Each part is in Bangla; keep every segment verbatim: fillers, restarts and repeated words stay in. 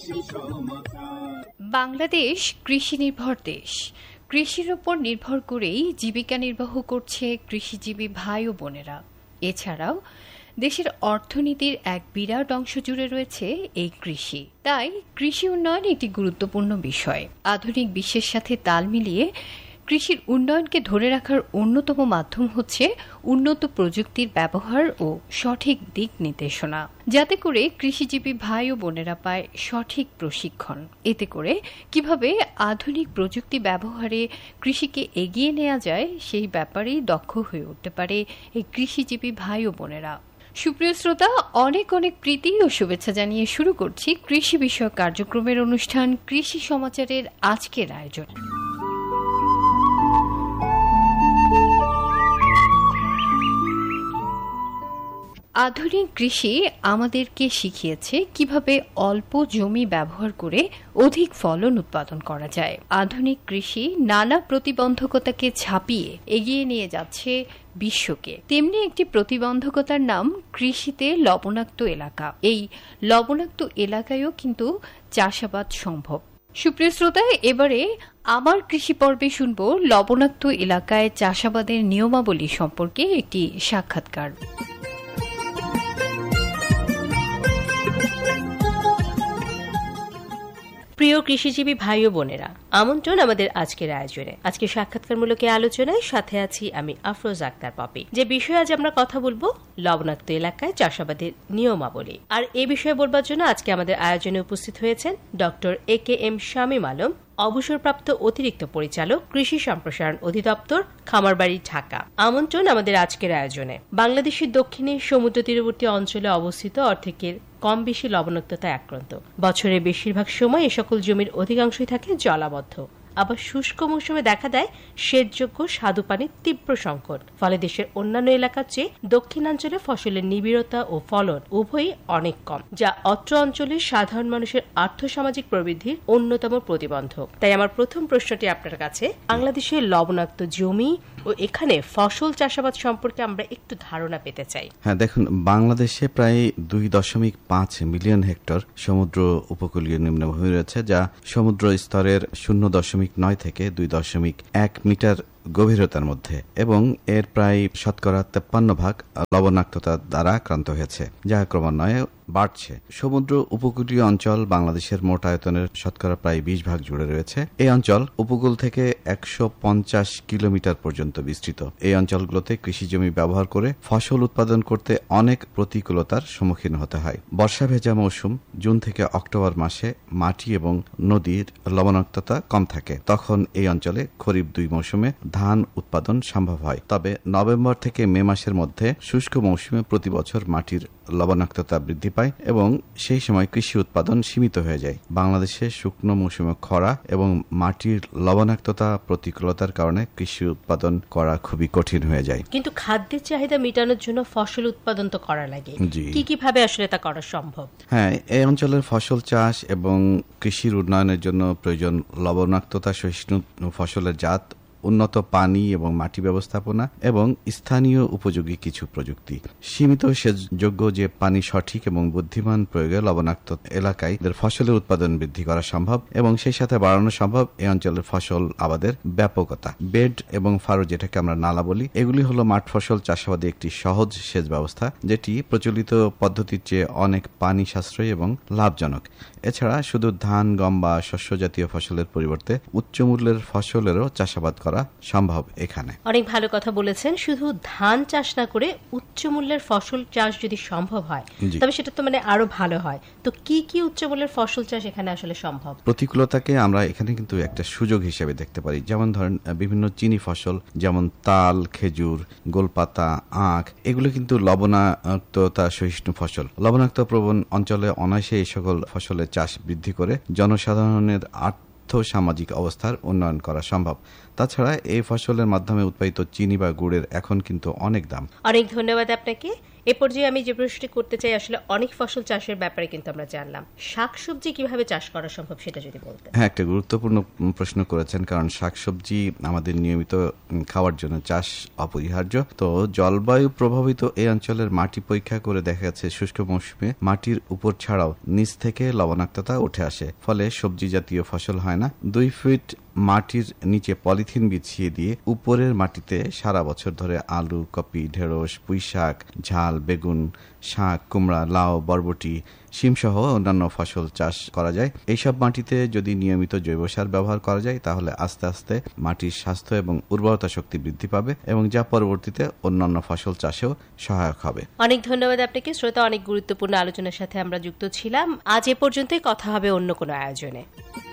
বাংলাদেশ কৃষি নির্ভর দেশ। কৃষির উপর নির্ভর করেই জীবিকা নির্বাহ করছে কৃষিজীবী ভাই ও বোনেরা। এছাড়াও দেশের অর্থনীতির এক বিরাট অংশ জুড়ে রয়েছে এই কৃষি। তাই কৃষি উন্নয়ন একটি গুরুত্বপূর্ণ বিষয়। আধুনিক বিশ্বের সাথে তাল মিলিয়ে কৃষির উন্নয়নকে ধরে রাখার অন্যতম মাধ্যম হচ্ছে উন্নত প্রযুক্তির ব্যবহার ও সঠিক দিক নির্দেশনা, যাতে করে কৃষিজীবী ভাই ও বোনেরা পায় সঠিক প্রশিক্ষণ। এতে করে কিভাবে আধুনিক প্রযুক্তি ব্যবহারে কৃষিকে এগিয়ে নেওয়া যায় সেই ব্যাপারেই দক্ষ হয়ে উঠতে পারে এই কৃষিজীবী ভাই ও বোনেরা। সুপ্রিয় শ্রোতা, অনেক অনেক প্রীতি ও শুভেচ্ছা জানিয়ে শুরু করছি কৃষি বিষয়ক কার্যক্রমের অনুষ্ঠান কৃষি সমাচারের আজকের আয়োজন। আধুনিক কৃষি আমাদেরকে শিখিয়েছে কিভাবে অল্প জমি ব্যবহার করে অধিক ফলন উৎপাদন করা যায়। আধুনিক কৃষি নানা প্রতিবন্ধকতাকে ছাপিয়ে এগিয়ে নিয়ে যাচ্ছে বিশ্বকে। তেমনি একটি প্রতিবন্ধকতার নাম কৃষিতে লবণাক্ত এলাকা। এই লবণাক্ত এলাকায়ও কিন্তু চাষাবাদ সম্ভব। সুপ্রিয় শ্রোতা, এবারে আমার কৃষি পর্বে শুনব লবণাক্ত এলাকায় চাষাবাদের নিয়মাবলী সম্পর্কে একটি সাক্ষাৎকার। প্রিয় কৃষিজীবী ভাই ও বোনেরা, আমন্ত্রণ আমাদের আজকের আয়োজনে। আজকে সাক্ষাৎকারমূলক আলোচনায় সাথে আছি আমি আফরোজ আক্তার পপি। যে বিষয়ে আজ আমরা কথা বলবো, লবণাক্ত এলাকায় চাষাবাদের নিয়মাবলী। আর এ বিষয়ে বলবার জন্য আজকে আমাদের আয়োজনে উপস্থিত হয়েছেন doctor A K M Shamim Alam, অবসরপ্রাপ্ত অতিরিক্ত পরিচালক, কৃষি সম্প্রসারণ অধিদপ্তর, খামারবাড়ি, ঢাকা। আমন্ত্রণ আমাদের আজকের আয়োজনে। বাংলাদেশের দক্ষিণে সমুদ্র তীরবর্তী অঞ্চলে অবস্থিত অর্ধেকের কম বেশি লবণাক্ততায় আক্রান্ত। বছরের বেশিরভাগ সময় এ সকল জমির অধিকাংশই থাকে জলাবদ্ধ। আবার শুষ্ক মৌসুমে দেখা দেয় সেচযোগ্য স্বাদু পানির তীব্র সংকট। ফলে দেশের অন্যান্য এলাকার চেয়ে দক্ষিণাঞ্চলে ফসলের নিবিড়তা ও ফলন উভয়ই অনেক কম, যা অত্র অঞ্চলের সাধারণ মানুষের আর্থসামাজিক প্রবৃদ্ধির অন্যতম প্রতিবন্ধক। তাই আমার প্রথম প্রশ্নটি আপনার কাছে, বাংলাদেশের লবণাক্ত জমি ও এখানে ফসল চাষাবাদ সম্পর্কে আমরা একটু ধারণা পেতে চাই। হ্যাঁ, দেখুন, বাংলাদেশে প্রায় দুই দশমিক পাঁচ মিলিয়ন হেক্টর সমুদ্র উপকূলীয় নিম্নভূমি রয়েছে, যা সমুদ্র স্তরের শূন্য দশমিক নয় থেকে দুই দশমিক এক মিটার গভীরতার মধ্যে, এবং এর প্রায় শতকরা তেপ্পান্ন ভাগ লবণাক্ততা দ্বারা আক্রান্ত হয়েছে, যা ক্রমান্বয়ে বাড়ছে। সমুদ্র উপকূলীয় অঞ্চল বাংলাদেশের মোট আয়তনের শতকরা প্রায় বিশ ভাগ জুড়ে রয়েছে। এই অঞ্চল উপকূল থেকে একশো পঞ্চাশ কিলোমিটার পর্যন্ত বিস্তৃত। এই অঞ্চলগুলোতে কৃষি জমি ব্যবহার করে ফসল উৎপাদন করতে অনেক প্রতিকূলতার সম্মুখীন হতে হয়। বর্ষা ভেজা মৌসুম জুন থেকে অক্টোবর মাসে মাটি এবং নদীর লবণাক্ততা কম থাকে। তখন এই অঞ্চলে খরিফ দুই মৌসুমে ধান উৎপাদন সম্ভব হয়। তবে নভেম্বর থেকে মে মাসের মধ্যে শুষ্ক মৌসুমে প্রতি বছর মাটির লবণাক্ততা বৃদ্ধি পায় এবং সেই সময় কৃষি উৎপাদন সীমিত হয়ে যায়। বাংলাদেশে শুকনো মৌসুমে খরা এবং মাটির লবণাক্ততা প্রতিকূলতার কারণে কৃষি উৎপাদন করা খুবই কঠিন হয়ে যায়। কিন্তু খাদ্যের চাহিদা মেটানোর জন্য ফসল উৎপাদন তো করা লাগে, কি কিভাবে আসলে তা করা সম্ভব? হ্যাঁ, এই অঞ্চলের ফসল চাষ এবং কৃষির উন্নয়নের জন্য প্রয়োজন লবণাক্ততা সহিষ্ণু ফসলের জাত, উন্নত পানি এবং মাটি ব্যবস্থাপনা এবং স্থানীয় উপযোগী কিছু প্রযুক্তি। সীমিত সেচযোগ্য যে পানি সঠিক এবং বুদ্ধিমান প্রয়োগে লবণাক্ত এলাকায় ফসলের উৎপাদন বৃদ্ধি করা সম্ভব এবং সেই সাথে বাড়ানো সম্ভব এই অঞ্চলের ফসল আবাদের ব্যাপকতা। বেড এবং ফারো, যেটাকে আমরা নালা বলি, এগুলি হলো মাঠ ফসল চাষাবাদে একটি সহজ সেচ ব্যবস্থা, যেটি প্রচলিত পদ্ধতির চেয়ে অনেক পানি সাশ্রয়ী এবং লাভজনক। এছাড়া শুধু ধান, গম বা শস্য জাতীয় ফসলের পরিবর্তে উচ্চ মূল্যের ফসলেরও চাষাবাদ করা সম্ভব এখানে। অনেক ভালো কথা বলেছেন। শুধু ধান চাষ না করে উচ্চ মূল্যের ফসল চাষ যদি সম্ভব হয়, তবে সেটা তো মানে আরো ভালো হয়। তো কি কি উচ্চ মূল্যের ফসল চাষ এখানে আসলে সম্ভব? প্রতিকূলতাকে আমরা এখানে কিন্তু একটা সুযোগ হিসেবে দেখতে পারি। যেমন ধরেন, বিভিন্ন চিনি ফসল যেমন তাল, খেজুর, গোলপাতা, আখ, এগুলো কিন্তু লবণাক্ততা সহিষ্ণু ফসল। লবণাক্ত প্রবণ অঞ্চলে অনায়াসে এই সকল ফসলের চাষ বৃদ্ধি করে জনসাধারণের সামাজিক অবস্থার উন্নয়ন করা সম্ভব। তাছাড়া এই ফসলের মাধ্যমে উৎপাদিত চিনি বা গুড়ের এখন কিন্তু অনেক দাম। অনেক ধন্যবাদ আপনাকে। এ পর্যায়ে আমি যে প্রশ্নটি করতে চাই, আসলে অনেক ফসল চাষের ব্যাপারে কিন্তু আমরা জানলাম, শাকসবজি কিভাবে চাষ করা সম্ভব সেটা যদি বলতেন। হ্যাঁ, একটা গুরুত্বপূর্ণ প্রশ্ন করেছেন, কারণ শাকসবজি আমাদের নিয়মিত খাওয়ার জন্য চাষ অপরিহার্য। তো জলবায়ু প্রভাবিত এই অঞ্চলের মাটি পরীক্ষা করে দেখা গেছে শুষ্ক মৌসুমে মাটির উপর ছাড়াও নিচ থেকে লবণাক্ততা উঠে আসে, ফলে সবজি জাতীয় ফসল হয় না। দুই ফিট মাটির নিচে পলিথিন বিছিয়ে দিয়ে উপরের মাটিতে সারা বছর ধরে আলু, কপি, ঢেঁড়স, পুঁই শাক, ঝাল, বেগুন, শাক, কুমড়া, লাউ, বরবটি, শিম সহ অন্যান্য ফসল চাষ করা যায়। এইসব মাটিতে যদি নিয়মিত জৈব সার ব্যবহার করা যায় তাহলে আস্তে আস্তে মাটির স্বাস্থ্য এবং উর্বরতা শক্তি বৃদ্ধি পাবে এবং যা পরবর্তীতে অন্যান্য ফসল চাষেও সহায়ক হবে। অনেক ধন্যবাদ আপনাকে। শ্রোতা, অনেক গুরুত্বপূর্ণ আলোচনার সাথে আমরা যুক্ত ছিলাম। আজ এ পর্যন্তই, কথা হবে অন্য কোনো আয়োজনে।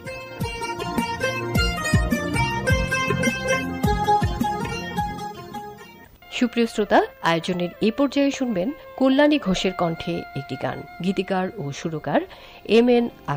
সুপ্রিয় শ্রোতা, আয়োজনের এ পর্যায়ে শুনবেন কল্যাণী ঘোষের কণ্ঠে একটি গান। গীতিকার ও সুরকার এম এন